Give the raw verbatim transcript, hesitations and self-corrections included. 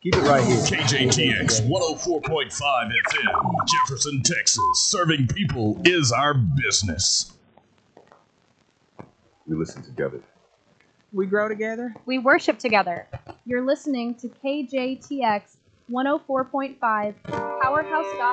Keep it right here. K J T X one oh four point five F M, Jefferson, Texas. Serving people is our business. We listen together. We grow together. We worship together. You're listening to K J T X one oh four point five, Powerhouse Gospel.